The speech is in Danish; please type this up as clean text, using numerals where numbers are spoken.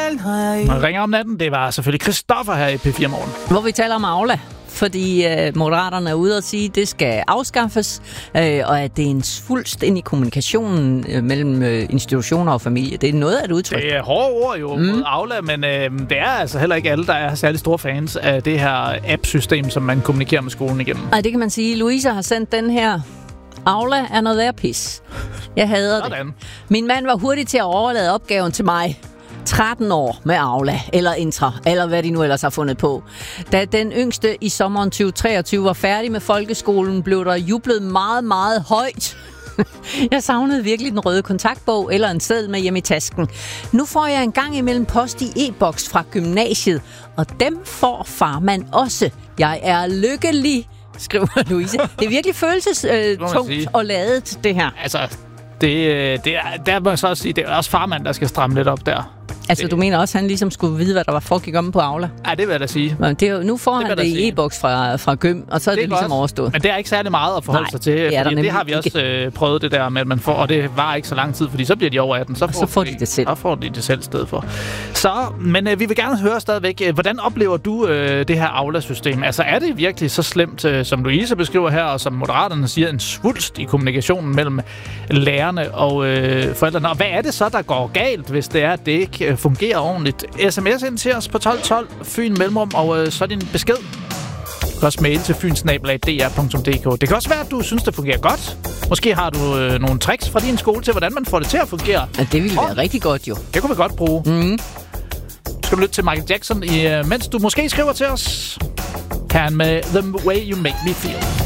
Man ringer om natten, det var selvfølgelig Christoffer her i P4 Morgen. Hvor vi taler om Aula, fordi Moderaterne er ude og sige, at det skal afskaffes, og at det er en svulst ind i kommunikationen mellem institutioner og familie. Det er noget af et udtryk. Det er hårde ord jo mod Aula, men det er altså heller ikke alle, der er særlig store fans af det her app-system, som man kommunikerer med skolen igennem. Nej, det kan man sige. Louise har sendt den her. Aula er noget værd pis. Jeg hader det. Min mand var hurtig til at overlade opgaven til mig. 13 år med Aula, eller Intra, eller hvad de nu ellers har fundet på. Da den yngste i sommeren 2023 var færdig med folkeskolen, blev der jublet meget, meget højt. Jeg savnede virkelig den røde kontaktbog eller en seddel med hjem i tasken. Nu får jeg en gang imellem post i e-boks fra gymnasiet, og dem får farmand også. Jeg er lykkelig, skriver Louise. Det er virkelig følelsestungt og ladet, det her. Altså, der må jeg så også sige, det er også farmand, der skal stramme lidt op der. Altså, du mener også, at han ligesom skulle vide, hvad der var foregik om på Aula? Ja, det vil jeg da sige. Men det er jo, nu får han det i e-boks fra gym, og så er det ligesom overstået. Men det er ikke særlig meget at forholde sig til. Det har vi også prøvet det der med, at man får, og det var ikke så lang tid, fordi så bliver de over 18. Så får de det selv. Så får de det selv sted for. Så, men vi vil gerne høre stadigvæk, hvordan oplever du det her Aula-system? Altså, er det virkelig så slemt, som Louise beskriver her, og som Moderaterne siger, en svulst i kommunikationen mellem lærerne og forældrene? Og hvad er det så, der går galt, hvis det er, at det ikke fungerer ordentligt? SMS ind til os på 1212, Fyn Mellemrum, og så din besked. Du kan også mail til fynsnabelag.dr.dk. Det kan også være, at du synes, det fungerer godt. Måske har du nogle tricks fra din skole til, hvordan man får det til at fungere. Ja, det ville være rigtig godt, jo. Det kunne vi godt bruge. Skal du lytte til Michael Jackson, mens du måske skriver til os? Her med The Way You Make Me Feel.